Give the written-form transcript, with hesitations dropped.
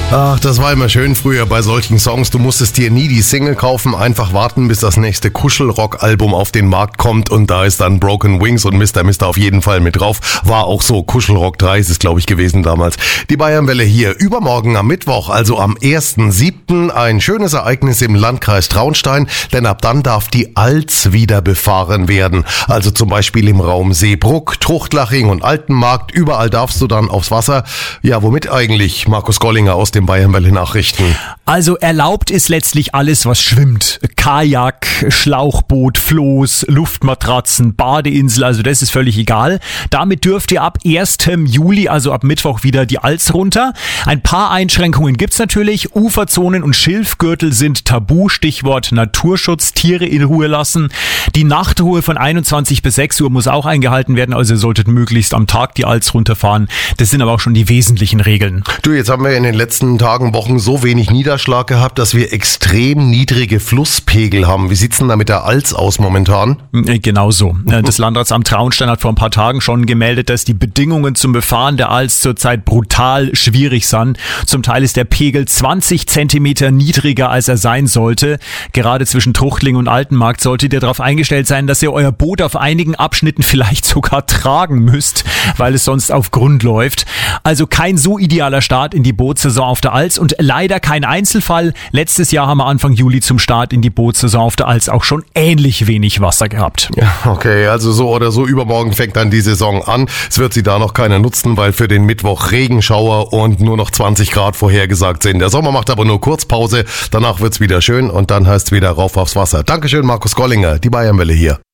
Ach, das war immer schön früher bei solchen Songs. Du musstest dir nie die Single kaufen, einfach warten, bis das nächste Kuschelrock-Album auf den Markt kommt und da ist dann Broken Wings und Mr. auf jeden Fall mit drauf. War auch so, Kuschelrock 3 ist es, glaube ich, gewesen damals. Die Bayernwelle hier, übermorgen am Mittwoch, also am 1.7. ein schönes Ereignis im Landkreis Traunstein, denn ab dann darf die Alz wieder befahren werden. Also zum Beispiel im Raum Seebruck, Truchtlaching und Altenmarkt, überall darfst du dann aufs Wasser. Ja, womit eigentlich, Markus Gollinger aus den Bayernwelle Nachrichten? Also erlaubt ist letztlich alles, was schwimmt. Kajak, Schlauchboot, Floß, Luftmatratzen, Badeinsel, also das ist völlig egal. Damit dürft ihr ab 1. Juli, also ab Mittwoch, wieder die Alz runter. Ein paar Einschränkungen gibt's natürlich. Uferzonen und Schilfgürtel sind tabu, Stichwort Naturschutz, Tiere in Ruhe lassen. Die Nachtruhe von 21 bis 6 Uhr muss auch eingehalten werden, also ihr solltet möglichst am Tag die Alz runterfahren. Das sind aber auch schon die wesentlichen Regeln. Du, jetzt haben wir in den letzten Tagen, Wochen so wenig Niederschlag gehabt, dass wir extrem niedrige Flusspegel haben. Wie sieht's denn da mit der Alz aus momentan? Genau so. Das Landratsamt Traunstein hat vor ein paar Tagen schon gemeldet, dass die Bedingungen zum Befahren der Alz zurzeit brutal schwierig sind. Zum Teil ist der Pegel 20 Zentimeter niedriger, als er sein sollte. Gerade zwischen Truchtling und Altenmarkt solltet ihr darauf eingestellt sein, dass ihr euer Boot auf einigen Abschnitten vielleicht sogar tragen müsst, weil es sonst auf Grund läuft. Also kein so idealer Start in die Bootsaison auf der Alz und leider kein Einzelfall. Letztes Jahr haben wir Anfang Juli zum Start in die Bootsaison auf der Alz auch schon ähnlich wenig Wasser gehabt. Ja, okay, also so oder so übermorgen fängt dann die Saison an. Es wird sie da noch keiner nutzen, weil für den Mittwoch Regenschauer und nur noch 20 Grad vorhergesagt sind. Der Sommer macht aber nur Kurzpause, danach wird's wieder schön und dann heißt's wieder rauf aufs Wasser. Dankeschön, Markus Gollinger, die Bayernwelle hier.